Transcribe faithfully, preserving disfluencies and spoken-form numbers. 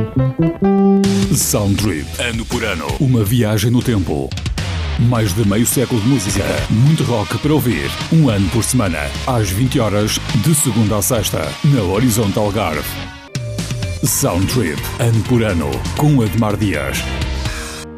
Soundtrip, ano por ano, uma viagem no tempo. Mais de meio século de música, muito rock para ouvir, um ano por semana, às vinte horas, de segunda a sexta, na Horizonte Algarve. Soundtrip, ano por ano, com Admar Dias.